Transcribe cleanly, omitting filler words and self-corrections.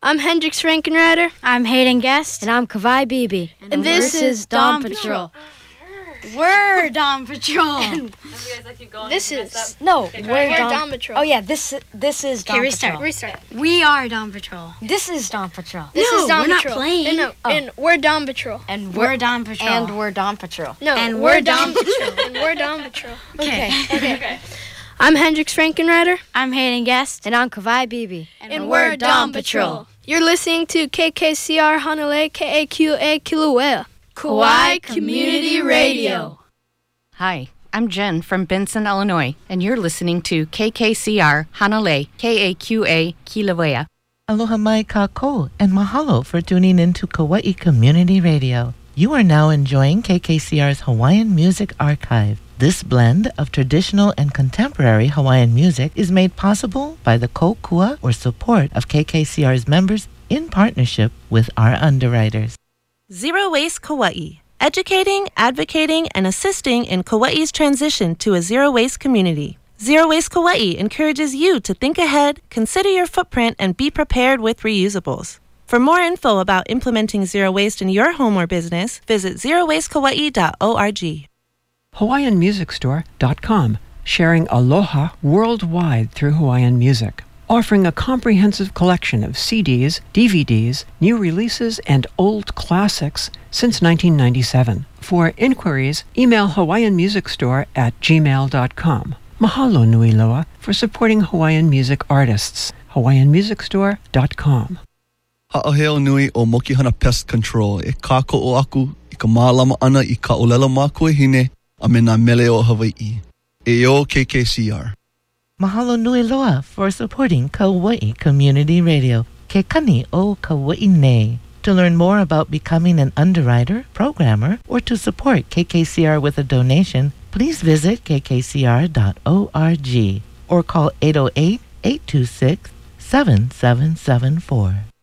I'm Hendrix Frankenreiter. I'm Hayden Guest. And I'm Kawai Bibi. And this is Dawn Patrol. We're Dawn Patrol. This is... No, We're Dawn Patrol. Oh, yeah, this is Dawn Patrol. Restart. We are Dawn Patrol. This is Dawn Patrol. This is Dawn we're Patrol. not playing. No, and we're Dawn Patrol. And We're Dawn Patrol. And we're Dawn Patrol. No, And we're we're Dawn Dawn Patrol. And we're Dawn Patrol. Okay. I'm Hendrix Frankenreiter. I'm Hayden Guest. And I'm Kawai Bibi. And we're Dawn Patrol. You're listening to KKCR Hanalei KAQA Kilauea. Kauai Community Radio. Hi, I'm Jen from Benson, Illinois, and you're listening to KKCR Hanalei KAQA Kilauea. Aloha mai kako and mahalo for tuning into Kauai Community Radio. You are now enjoying KKCR's Hawaiian Music Archive. This blend of traditional and contemporary Hawaiian music is made possible by the kokua or support of KKCR's members in partnership with our underwriters. Zero Waste Kauai, educating, advocating, and assisting in Kauai's transition to a zero-waste community. Zero Waste Kauai encourages you to think ahead, consider your footprint, and be prepared with reusables. For more info about implementing zero waste in your home or business, visit zerowastekauai.org. HawaiianMusicStore.com, sharing aloha worldwide through Hawaiian music. Offering a comprehensive collection of CDs, DVDs, new releases, and old classics since 1997. For inquiries, email HawaiianMusicStore@gmail.com. Mahalo nui loa for supporting Hawaiian music artists. HawaiianMusicStore.com. Ha'aheo nui o Mokihana Pest Control e kāko'o aku I ka mālama ana I ka olela mākua hine a me nā mele o Hawaii. E o KKCR. Mahalo nui loa for supporting Kauai Community Radio. Ke kani o Kauai nei. To learn more about becoming an underwriter, programmer, or to support KKCR with a donation, please visit kkcr.org or call 808-826-7774.